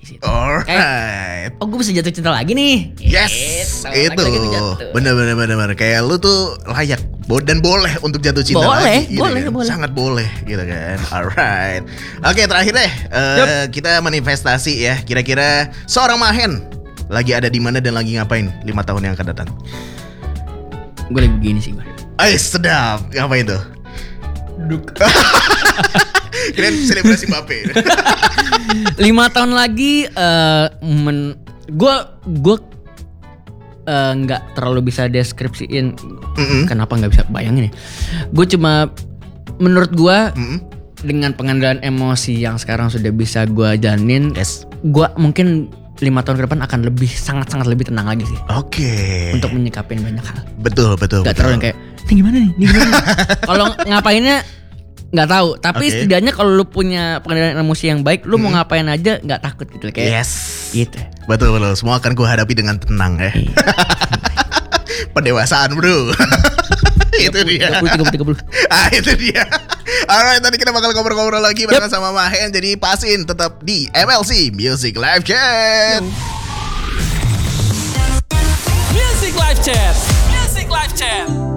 di situ. Alright. Kayak, gue bisa jatuh cinta lagi nih. Yes, Gitu. itu Lagi-lagi tuh jatuh. bener. Kayak lu tuh layak dan boleh untuk jatuh cinta Boleh, lagi. boleh, kan? boleh. Sangat boleh, gitu kan. Alright. Oke, terakhir deh, kita manifestasi ya. Kira-kira seorang Mahen lagi ada di mana dan lagi ngapain 5 tahun yang akan datang? Gue lagi begini sih, Bang. Sedap. Ngapain tuh? Duduk. Keren selebrasi Mbappe. 5 tahun lagi gue nggak terlalu bisa deskripsiin kenapa nggak bisa bayangin ya. Gue cuma menurut gue dengan pengendalian emosi yang sekarang sudah bisa gue jalanin, gue mungkin 5 tahun ke depan akan lebih sangat lebih tenang lagi sih. Oke. Untuk menyikapin banyak hal. Betul. Gak terlalu yang kayak ini gimana nih? Kalau ngapainnya nggak tahu, tapi setidaknya kalau lu punya pengendalian emosi yang baik, lu mau ngapain aja nggak takut gitu kayak. Gitu. Betul. Semua akan ku hadapi dengan tenang ya. Pendewasaan, bro. Itu dia. 30. Itu dia. Alright, tadi kita bakal ngobrol-ngobrol lagi bareng sama Mahen. Jadi pasin tetap di MLC Music Live Chat. Music Live Chat.